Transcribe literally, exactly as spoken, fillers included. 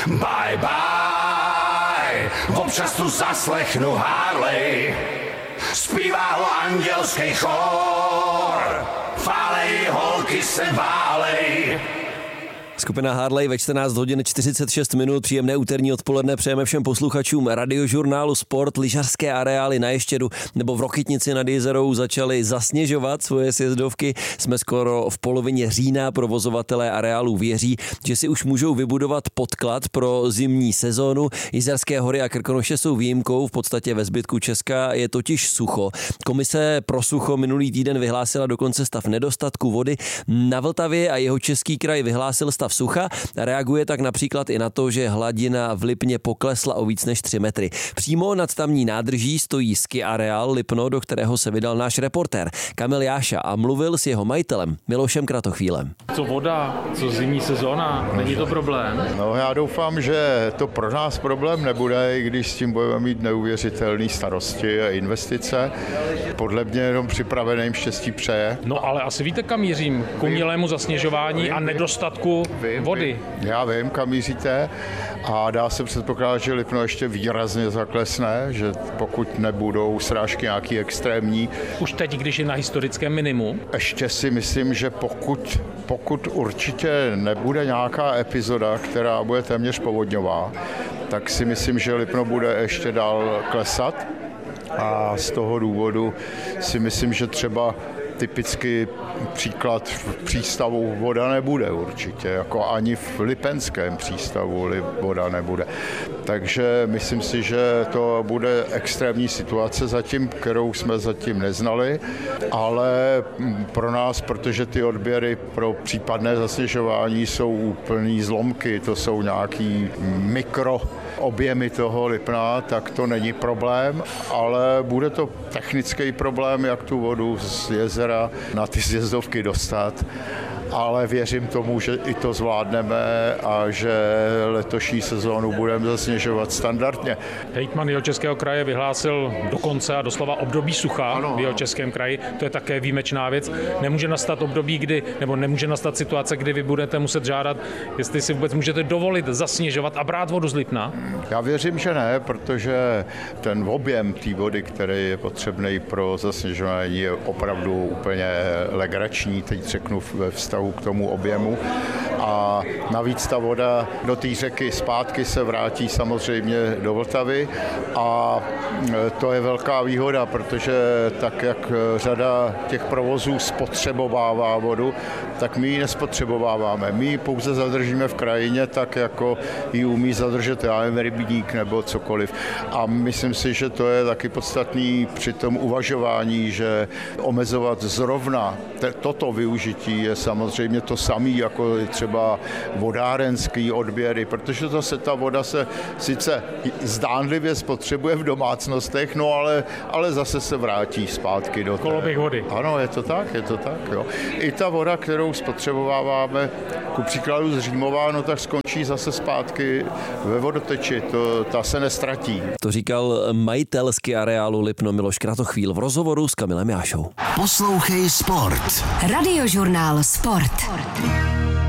Bye bye, občas tu zaslechnu Harley, zpívá ho andělský chor, fálej, holky se válej. Skupina Harley ve čtrnáct hodin čtyřicet šest minut. Příjemné úterní odpoledne přejeme všem posluchačům radiožurnálu Sport. Lyžařské areály na Ještědu nebo v Rokytnici nad Jizerou začaly zasněžovat svoje sjezdovky. Jsme skoro v polovině října. Provozovatelé areálů věří, že si už můžou vybudovat podklad pro zimní sezónu. Jizerské hory a Krkonoše jsou výjimkou, v podstatě ve zbytku Česka je totiž sucho. Komise pro sucho minulý týden vyhlásila dokonce stav nedostatku vody. Na Vltavě a jeho český kraj vyhlásil stav sucha. Reaguje tak například i na to, že hladina v Lipně poklesla o víc než tři metry. Přímo nad tamní nádrží stojí ski areál Lipno, do kterého se vydal náš reportér Kamil Jáša a mluvil s jeho majitelem Milošem Kratochvílem. Co voda, co zimní sezóna, není to problém? No já doufám, že to pro nás problém nebude, i když s tím budeme mít neuvěřitelné starosti a investice. Podle mě jenom připraveným štěstí přeje. No ale asi víte, kam mířím? K umělému zasněžování a nedostatku Vím, vody. Vím. Já vím, kam míříte a dá se předpokládat, že Lipno ještě výrazně zaklesne, že pokud nebudou srážky nějaký extrémní. Už teď, když je na historickém minimu? Ještě si myslím, že pokud, pokud určitě nebude nějaká epizoda, která bude téměř povodňová, tak si myslím, že Lipno bude ještě dál klesat a z toho důvodu si myslím, že třeba typicky příklad v přístavu voda nebude určitě, jako ani v lipenském přístavu voda nebude. Takže myslím si, že to bude extrémní situace zatím, kterou jsme zatím neznali, ale pro nás, protože ty odběry pro případné zasněžování jsou úplný zlomky, to jsou nějaký mikro objemy toho Lipna, tak to není problém, ale bude to technický problém, jak tu vodu z jezera na ty sjezdovky dostat, ale věřím tomu, že i to zvládneme a že letošní sezónu budeme zasněžovat standardně. Hejtman Jihočeského kraje vyhlásil dokonce a doslova období sucha ano, v Jihočeském kraji. To je také výjimečná věc. Nemůže nastat období, kdy, nebo nemůže nastat situace, kdy vy budete muset žádat, jestli si vůbec můžete dovolit zasněžovat a brát vodu z Lipna? Já věřím, že ne, protože ten objem té vody, který je potřebný pro zasněžování, je opravdu úplně legrační, teď řeknu ve vztahu k tomu objemu. A navíc ta voda do té řeky zpátky se vrátí samozřejmě do Vltavy a to je velká výhoda, protože tak, jak řada těch provozů spotřebovává vodu, tak my ji nespotřebováváme. My ji pouze zadržíme v krajině tak, jako ji umí zadržet, já nevím, rybník nebo cokoliv. A myslím si, že to je taky podstatný při tom uvažování, že omezovat zrovna te, toto využití je samozřejmě to samé jako třeba vodárenský odběry, protože to se, ta voda se sice zdánlivě spotřebuje v domácnostech, no ale, ale zase se vrátí zpátky do té. Koloběh vody. Ano, je to tak, je to tak, jo. I ta voda, kterou spotřebováváme, ku příkladu z Římova, no tak skončí zase zpátky ve vodoteči, to, ta se nestratí. To říkal majitel ski areálu Lipno Miloš Kratochvíl v rozhovoru s Kamilem Jášou. Poslouchej Sport. Radiožurnál Sport.